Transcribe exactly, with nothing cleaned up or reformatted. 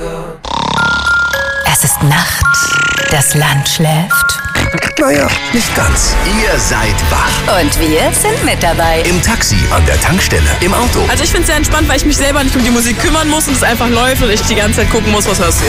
Es ist Nacht, das Land schläft. Naja, nicht ganz. Ihr seid wach. Und wir sind mit dabei. Im Taxi, an der Tankstelle, im Auto. Also ich finde es sehr entspannt, weil ich mich selber nicht um die Musik kümmern muss und es einfach läuft und ich die ganze Zeit gucken muss, was hörst du.